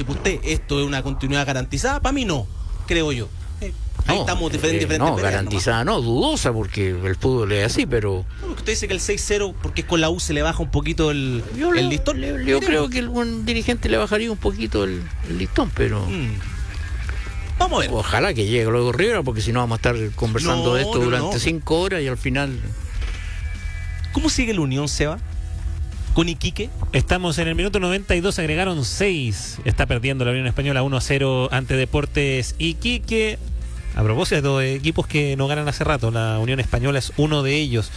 si para usted esto es una continuidad garantizada, para mí no, creo yo. Ahí estamos diferentes. No, garantizada no, dudosa, porque el fútbol es así, pero... Usted dice que el 6-0, porque con la U se le baja un poquito el listón. Yo creo que el buen dirigente le bajaría un poquito el listón, pero... Vamos a ver. Ojalá que llegue luego Rivera, porque si no vamos a estar conversando de esto durante 5 horas y al final... ¿Cómo sigue la Unión, Seba? ¿Con Iquique? Estamos en el minuto 92, agregaron 6. Está perdiendo la Unión Española 1-0 ante Deportes Iquique. A propósito de equipos que no ganan hace rato, la Unión Española es uno de ellos.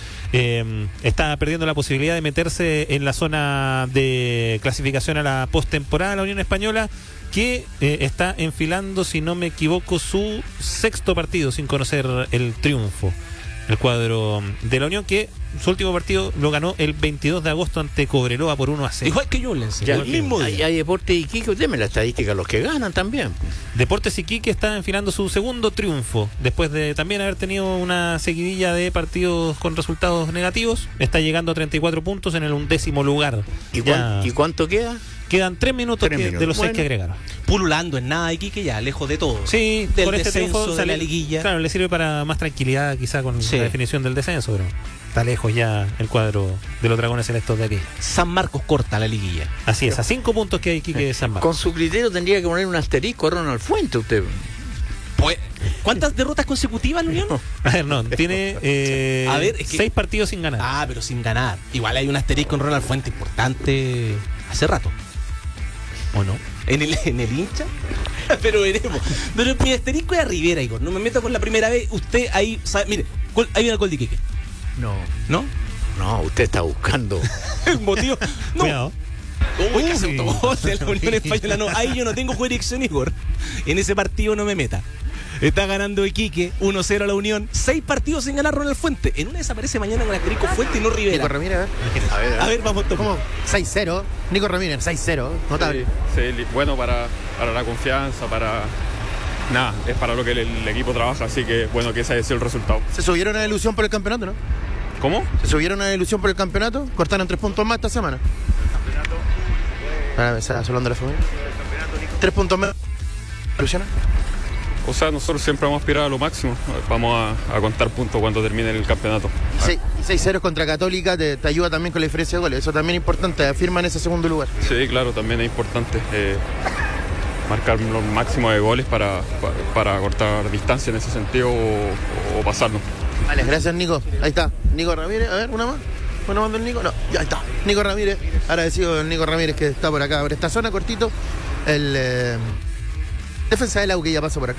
Está perdiendo la posibilidad de meterse en la zona de clasificación a la postemporada, la Unión Española, que está enfilando, si no me equivoco, su 6º partido sin conocer el triunfo. El cuadro de la Unión, que su último partido lo ganó el 22 de agosto ante Cobreloa por 1-0. Igual que yo, Lenz. Ya, el mismo día. Hay Deportes Iquique, deme la estadística, los que ganan también. Deportes Iquique está enfilando su 2º triunfo, después de también haber tenido una seguidilla de partidos con resultados negativos. Está llegando a 34 puntos en el 11º lugar. ¿Y cuánto queda? Quedan 3 minutos, de los 6 que agregaron. Pululando en nada Iquique ya, lejos de todo. Sí, del con este descenso, triunfo de la liguilla. Claro, le sirve para más tranquilidad quizá con la definición del descenso, pero está lejos ya el cuadro de los Dragones Celestos de aquí. San Marcos corta la liguilla. Así es, a 5 puntos que hay Iquique de San Marcos. Con su criterio tendría que poner un asterisco a Ronald Fuente usted. Pues, ¿cuántas derrotas consecutivas la Unión? A ver, no, tiene 6 partidos sin ganar. Ah, pero sin ganar. Igual hay un asterisco en Ronald Fuente importante hace rato. ¿O no? ¿En el hincha? Pero veremos. Pero mi asterisco es a Rivera, Igor. No me meto con la primera vez. Usted ahí sabe. Mire, hay una gol de Iquique. No. ¿No? No, usted está buscando el motivo. No. Cuidado. Uy, que hace autogol de la Unión Española. No, ahí yo no tengo jurisdicción, Igor. En ese partido no me meta. Está ganando Iquique 1-0 a la Unión. 6 partidos sin ganar Ronald Fuente. En una desaparece mañana con Asterisco Fuente y no Rivera. Nico Ramírez, a ver, vamos. ¿Cómo? 6-0. Nico Ramírez, 6-0. Notable. Sí, bueno para la confianza, nada, es para lo que el equipo trabaja, así que bueno que ese haya sido el resultado. Se subieron a la ilusión por el campeonato, ¿no? ¿Cómo? Se subieron a la ilusión por el campeonato. Cortaron 3 puntos más esta semana. Para empezar, hablando de la familia. 3 puntos más. ¿Ilusiona? O sea, nosotros siempre vamos a aspirar a lo máximo. Vamos a contar puntos cuando termine el campeonato. Y 6-0 contra Católica te ayuda también con la diferencia de goles. Eso también es importante, afirma en ese segundo lugar. Sí, claro, también es importante marcar lo máximo de goles para cortar distancia en ese sentido o pasarnos. Vale, gracias Nico. Ahí está, Nico Ramírez. A ver, una más. ¿Una más del Nico? No, ya está. Nico Ramírez, agradecido del Nico Ramírez que está por acá, por esta zona, cortito. El defensa del AU que ya pasó por acá.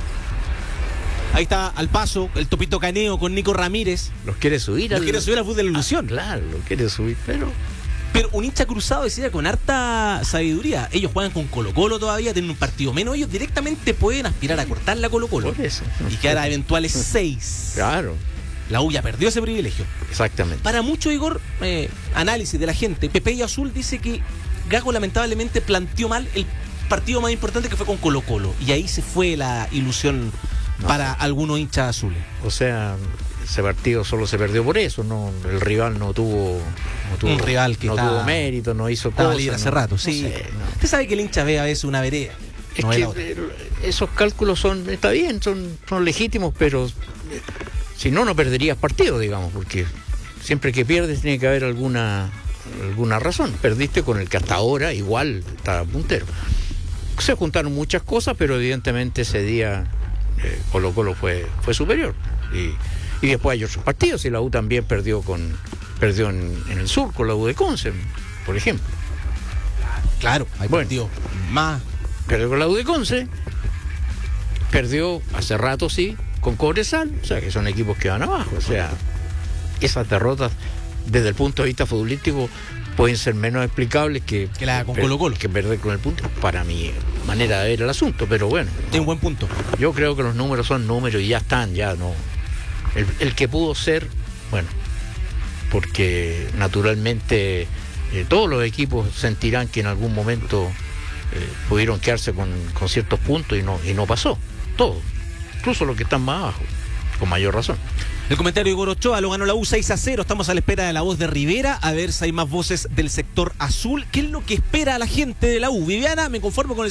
Ahí está al paso el Topito Caneo con Nico Ramírez. Los quiere subir al fútbol de la ilusión. Claro, lo quiere subir, pero un hincha cruzado decía con harta sabiduría. Ellos juegan con Colo-Colo todavía, tienen un partido menos. Ellos directamente pueden aspirar a cortar la Colo-Colo. Por eso. Y quedar a eventuales 6. Claro. La U ya perdió ese privilegio. Exactamente. Para mucho, Igor, análisis de la gente, Pepe y Azul dice que Gago lamentablemente planteó mal el partido más importante, que fue con Colo-Colo. Y ahí se fue la ilusión para algunos hinchas azules. O sea, ese partido solo se perdió por eso, no, el rival no tuvo un rival que no tuvo mérito, no hizo cosas. Hace rato, sí. No sé, Usted sabe que el hincha ve a veces una vereda. Es que esos cálculos está bien, son legítimos, pero si no perderías partido, digamos, porque siempre que pierdes tiene que haber alguna razón. Perdiste con el que hasta ahora igual está puntero. Se juntaron muchas cosas, pero evidentemente ese día Colo-Colo fue superior. Y después hay otros partidos, y la U también perdió en el sur con la U de Conce, por ejemplo. Claro, hay partidos más. Perdió con la U de Conce, perdió hace rato, sí, con Cobresal, o sea que son equipos que van abajo. O sea, esas derrotas desde el punto de vista futbolístico pueden ser menos explicables que la con Colo-Colo, que perder con el punto, para mi manera de ver el asunto. Pero bueno, tiene un buen punto. Yo creo que los números son números y ya están, ya no. El que pudo ser, bueno, porque naturalmente todos los equipos sentirán que en algún momento pudieron quedarse con ciertos puntos y no pasó. Todos, incluso los que están más abajo, con mayor razón. El comentario de Igor Ochoa: lo ganó la U 6-0. Estamos a la espera de la voz de Rivera, a ver si hay más voces del sector azul. ¿Qué es lo que espera a la gente de la U? Viviana, me conformo con el